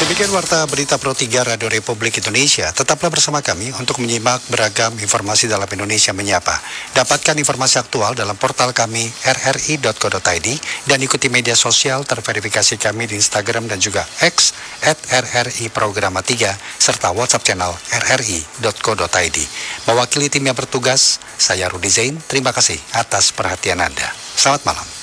Demikian Warta Berita Pro 3 Radio Republik Indonesia. Tetaplah bersama kami untuk menyimak beragam informasi dalam Indonesia Menyapa. Dapatkan informasi aktual dalam portal kami rri.co.id dan ikuti media sosial terverifikasi kami di Instagram dan juga X @RRI Programa 3 serta WhatsApp channel rri.co.id. Mewakili tim yang bertugas, saya Rudi Zain. Terima kasih atas perhatian Anda. Selamat malam.